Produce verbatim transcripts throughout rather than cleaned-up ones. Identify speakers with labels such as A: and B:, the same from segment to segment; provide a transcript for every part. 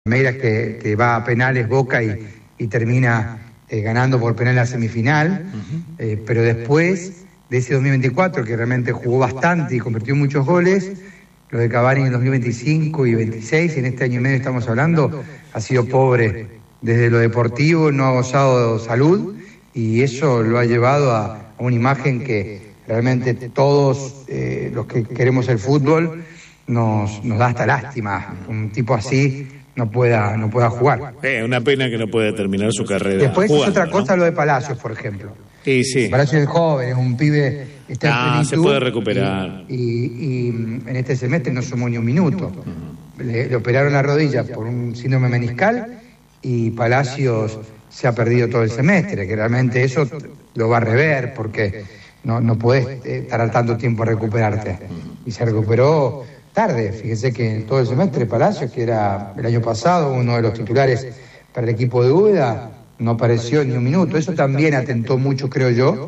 A: Palmeiras que, que va a penales Boca y, y termina eh, ganando por penal la semifinal, uh-huh. eh, pero después de ese dos mil veinticuatro que realmente jugó bastante y convirtió muchos goles, lo de Cavani en el dos mil veinticinco y veintiséis, en este año y medio estamos hablando, ha sido pobre desde lo deportivo, no ha gozado de salud y eso lo ha llevado a, a una imagen que realmente todos eh, los que queremos el fútbol nos, nos da hasta lástima, un tipo así no pueda no pueda jugar.
B: Eh, una pena que no pueda terminar su carrera.
A: Después
B: jugando,
A: es otra
B: ¿no?
A: cosa lo de Palacios, por ejemplo.
B: Sí, sí.
A: Palacios es joven, es un pibe, está
B: ah,
A: en plenitud.
B: Se puede recuperar.
A: Y, y, y en este semestre no sumó ni un minuto. Uh-huh. Le, le operaron la rodilla por un síndrome meniscal y Palacios se ha perdido todo el semestre, que realmente eso lo va a rever porque no, no podés tardar tanto tiempo a recuperarte. Y se recuperó tarde, fíjese que en todo el semestre Palacios, que era el año pasado uno de los titulares para el equipo de Úbeda, no apareció ni un minuto. Eso también atentó mucho, creo yo,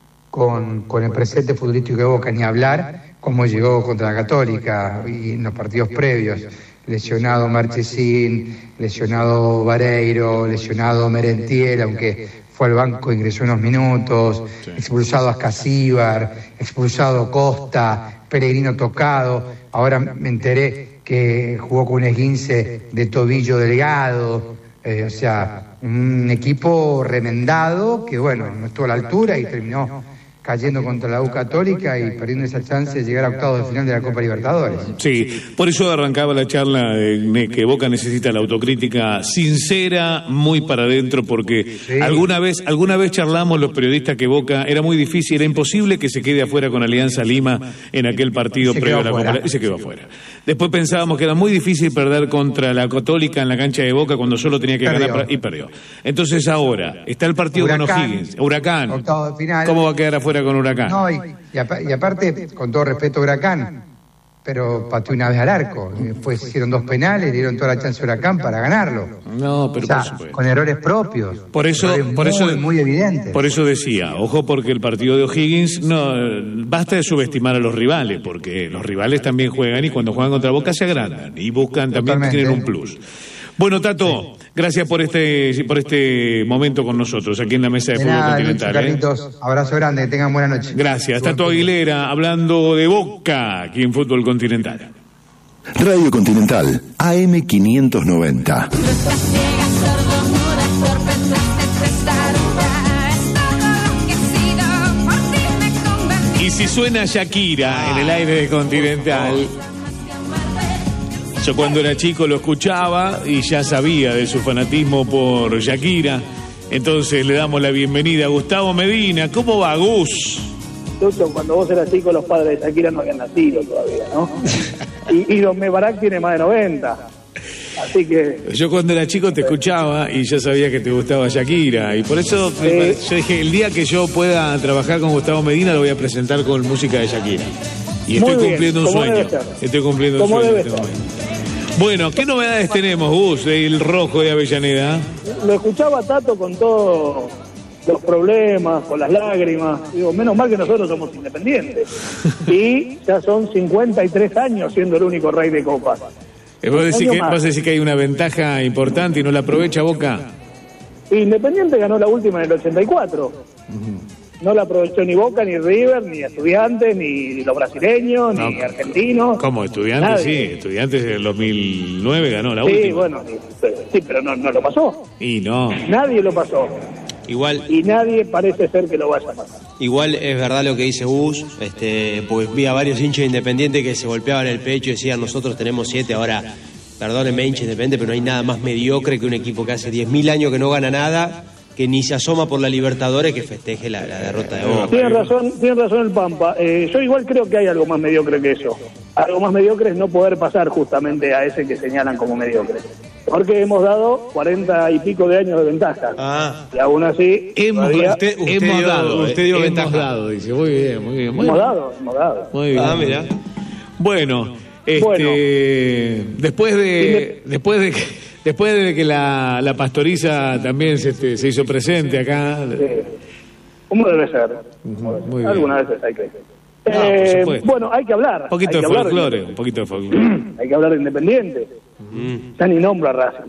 A: con, con el presente futbolístico de Boca, ni hablar cómo llegó contra la Católica y en los partidos previos. Lesionado Marchesín, lesionado Vareiro, lesionado Merentiel, aunque fue al banco, ingresó unos minutos, expulsado Ascasíbar, expulsado Costa, Pellegrino tocado. Ahora me enteré que jugó con un esguince de tobillo delgado, eh, o sea, un equipo remendado que, bueno, no estuvo a la altura y terminó cayendo contra la U Católica y perdiendo esa chance de llegar a octavos de final de la Copa Libertadores.
B: Sí, por eso arrancaba la charla de que Boca necesita la autocrítica sincera, muy para adentro, porque sí. alguna vez alguna vez charlamos los periodistas que Boca era muy difícil, era imposible que se quede afuera con Alianza Lima en aquel partido previo a la Copa, y se quedó afuera. Después pensábamos que era muy difícil perder contra la Católica en la cancha de Boca cuando solo tenía que perdió. ganar para, y perdió. Entonces ahora está el partido Huracán, con O'Higgins, Huracán.
A: Octavo de final.
B: ¿Cómo va a quedar afuera con Huracán?
A: No, y, y, y aparte, con todo respeto a Huracán, pero pateó una vez al arco. Después hicieron dos penales, le dieron toda la chance a Huracán para ganarlo.
B: No, pero
A: o sea,
B: por supuesto.
A: Con errores propios.
B: Por eso, por
A: muy,
B: eso,
A: muy evidente.
B: Por eso decía, ojo, porque el partido de O'Higgins no basta de subestimar a los rivales, porque los rivales también juegan y cuando juegan contra Boca se agrandan y buscan también
A: Totalmente.
B: tener un plus. Bueno, Tato, sí. gracias por este por este momento con nosotros aquí en la mesa de, de Fútbol
A: nada,
B: Continental.
A: Lucho, Carlitos, ¿eh? Abrazo grande, que tengan buena noche.
B: Gracias. Tato Aguilera hablando de Boca aquí en Fútbol Continental.
C: Radio Continental, A M quinientos noventa.
B: Y si suena Shakira en el aire de Continental... Yo cuando era chico lo escuchaba y ya sabía de su fanatismo por Shakira. Entonces le damos la bienvenida a Gustavo Medina. ¿Cómo va, Gus?
D: Lucho, cuando vos eras chico los padres de Shakira no habían nacido todavía, ¿no? y, y Don Mebarak tiene más de noventa. Así que...
B: Yo cuando era chico te escuchaba y ya sabía que te gustaba Shakira. Y por eso sí. me, yo dije, el día que yo pueda trabajar con Gustavo Medina lo voy a presentar con música de Shakira. Y estoy
D: Muy
B: cumpliendo
D: bien,
B: un sueño. Estoy cumpliendo un sueño en este momento. Bueno, ¿qué novedades tenemos, Gus, del Rojo de Avellaneda?
D: Lo escuchaba Tato con todos los problemas, con las lágrimas. Digo, menos mal que nosotros somos independientes. Y ya son cincuenta y tres años siendo el único rey de copas.
B: ¿Vos decís, que, ¿Vos decís que hay una ventaja importante y no la aprovecha Boca?
D: Independiente ganó la última en el ochenta y cuatro. Uh-huh. No la aprovechó ni Boca, ni River, ni Estudiantes, ni los brasileños, no, ni argentinos.
B: ¿Cómo? Estudiantes, nadie. Sí. Estudiantes en el dos mil nueve ganó la
D: sí,
B: última.
D: Sí, bueno, sí, pero no, no lo pasó.
B: Y no.
D: Nadie lo pasó.
E: Igual.
D: Y nadie parece ser que lo vaya a pasar.
E: Igual es verdad lo que dice Gus, este, pues vi a varios hinchas independientes que se golpeaban el pecho y decían, nosotros tenemos siete, ahora, perdónenme hincha independiente, pero no hay nada más mediocre que un equipo que hace diez mil años que no gana nada, que ni se asoma por la Libertadores, que festeje la, la derrota de Boca.
D: Tiene razón, tiene razón el Pampa. Eh, yo igual creo que hay algo más mediocre que eso. Algo más mediocre es no poder pasar justamente a ese que señalan como mediocre. Porque hemos dado cuarenta y pico de años de ventaja. Ah. Y aún así...
B: Hemos,
D: todavía...
B: usted, usted hemos dio, dado, usted dio hemos ventaja. Dado, dice. Muy bien, muy bien. Muy
D: hemos
B: bien.
D: dado, hemos dado.
B: Muy bien.
E: Ah, mira.
B: Bueno, este, bueno, después de... Me... después de que... Después de que la, la pastoriza también se, este, se hizo presente acá.
D: Sí. ¿Cómo debe ser?
B: Muy
D: Algunas veces hay que...
B: No,
D: eh, bueno, hay que hablar.
B: Un poquito de folclore, un poquito de folclore.
D: Hay que hablar de Independiente.
E: Mm.
D: Ya ni nombro a Racing.